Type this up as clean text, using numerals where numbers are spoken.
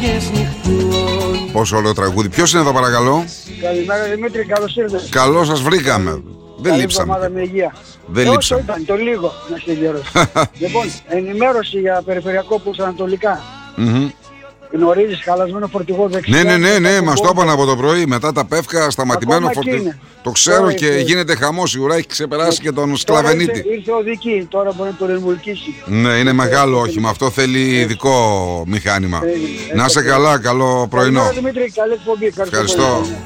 Πόσο ωραίο τραγούδι. Ποιος είναι εδώ παρακαλώ? Καλημέρα Δημήτρη, καλώς ήρθες. Καλώς σας βρήκαμε. Δεν λείψαμε. Καλή με υγεία. Δεν λείψαμε. Ήταν το λίγο να είστε γέρος. Λοιπόν, ενημέρωση για περιφερειακό προς Ανατολικά. Γνωρίζεις χαλασμένο φορτηγό δεξιά? Ναι, μας το είπαν από το πρωί. Μετά τα Πεύκα, σταματημένο φορτηγό. Το ξέρω. Τώρα και γίνεται χαμός. Σίγουρα έχει ξεπεράσει και τον Σκλαβενίτη. Ήρθε οδική, τώρα μπορεί να το ρεμολκίσει. Ναι, είναι μεγάλο όχημα. Αυτό θέλει ειδικό μηχάνημα. Να είσαι καλά, καλό πρωινό. Δημήτρη, καλή εκπομπή. Ευχαριστώ.